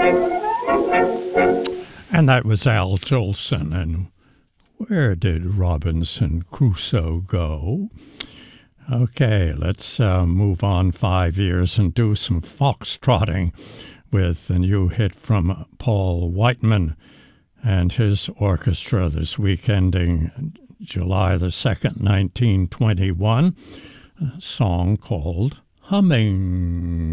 And that was Al Jolson. And where did Robinson Crusoe go? Okay, let's move on 5 years and do some foxtrotting with the new hit from Paul Whiteman and his orchestra this week ending July the 2nd, 1921, a song called Humming.